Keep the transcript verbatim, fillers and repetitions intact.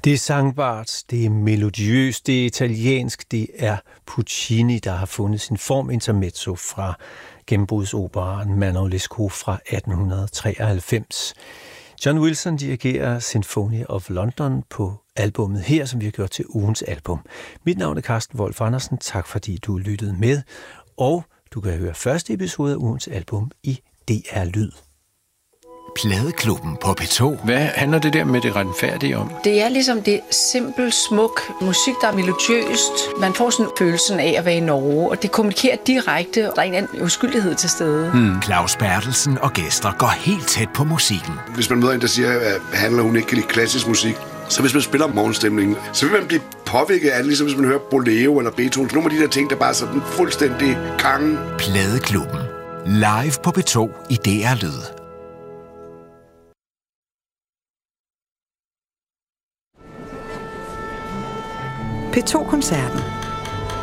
Det er sangbart, det er melodiøst, det er italiensk, det er Puccini, der har fundet sin form intermezzo fra gennembrudsoperaen Manon Lescaut fra atten treoghalvfems. John Wilson dirigerer Symphony of London på albummet her, som vi har gjort til ugens album. Mit navn er Carsten Wolf Andersen. Tak fordi du lyttede med, og du kan høre første episode af ugens album i D R Lyd. Pladeklubben på P to. Hvad handler det der med det retfærdige om? Det er ligesom det simpel, smuk musik, der er melodiøst. Man får sådan følelsen af at være i Norge, og det kommunikerer direkte. Der er en anden uskyldighed til stede. Hmm. Claus Berthelsen og gæster går helt tæt på musikken. Hvis man møder en, der siger, at handler hun ikke kan lide klassisk musik, så hvis man spiller morgenstemningen, så vil man blive påvirket af det, ligesom hvis man hører Bolero eller Beethoven. Nogle af de der ting, der bare er sådan fuldstændig kangen. Pladeklubben. Live på P to i D R Lyd. P to Koncerten.